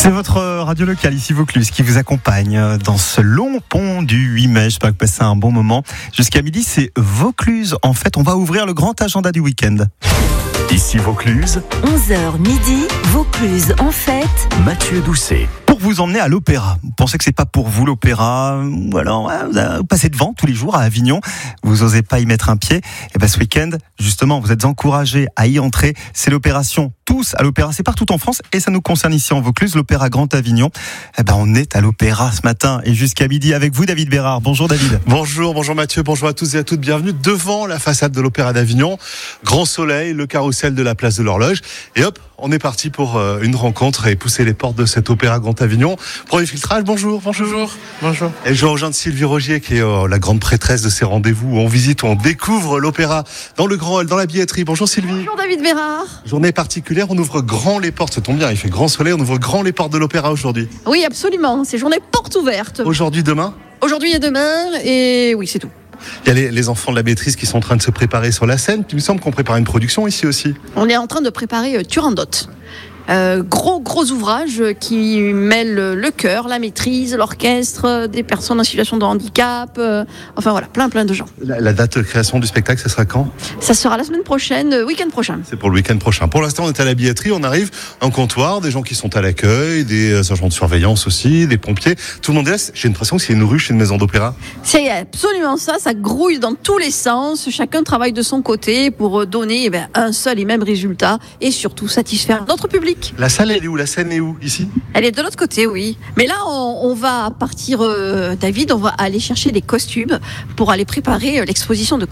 C'est votre radio locale ici Vaucluse qui vous accompagne dans ce long pont du 8 mai. J'espère que vous passez un bon moment. Jusqu'à midi, c'est Vaucluse. En fait, on va ouvrir le grand agenda du week-end. Ici Vaucluse, 11h midi, Vaucluse en fête. Mathieu Doucet. Pour vous emmener à l'opéra. Vous pensez que c'est pas pour vous l'opéra, ou alors vous passez devant tous les jours à Avignon, vous osez pas y mettre un pied. Et ben ce week-end, justement, vous êtes encouragés à y entrer. C'est l'opération Tous à l'opéra. C'est partout en France et ça nous concerne ici en Vaucluse, l'opéra Grand Avignon. Eh ben on est à l'opéra ce matin et jusqu'à midi avec vous, David Bérard. Bonjour David. Bonjour Mathieu, bonjour à tous et à toutes. Bienvenue devant la façade de l'opéra d'Avignon. Grand soleil, le carrousel de la place de l'Horloge. Et hop, on est parti pour une rencontre et pousser les portes de cet opéra Grand Avignon. Premier filtrage, bonjour. Et je rejoins Sylvie Rogier qui est la grande prêtresse de ces rendez-vous où on visite, où on découvre l'opéra dans le grand hall, dans la billetterie. Bonjour Sylvie. Bonjour David Bérard. Journée particulière, on ouvre grand les portes, ça tombe bien, il fait grand soleil, on ouvre grand les portes de l'opéra aujourd'hui. Oui, absolument, c'est journée porte ouverte. Aujourd'hui, demain ? Aujourd'hui et demain, et oui, c'est tout. Il y a les enfants de la maîtrise qui sont en train de se préparer sur la scène. Il me semble qu'on prépare une production ici aussi. On est en train de préparer Turandot. Gros ouvrage qui mêle le chœur, la maîtrise, l'orchestre, des personnes en situation de handicap, enfin voilà, plein de gens. La date de création du spectacle, ça sera quand ? Ça sera la semaine prochaine, week-end prochain. C'est pour le week-end prochain. Pour l'instant, on est à la billetterie, on arrive, un comptoir, des gens qui sont à l'accueil, des agents de surveillance aussi, des pompiers. Tout le monde est là. J'ai l'impression que c'est une ruche, une maison d'opéra. C'est absolument ça grouille dans tous les sens. Chacun travaille de son côté pour donner un seul et même résultat et surtout satisfaire notre public. La salle, elle est où ? La scène est où ? Ici ? Elle est de l'autre côté, oui. Mais là, on va partir, David, on va aller chercher des costumes pour aller préparer l'exposition de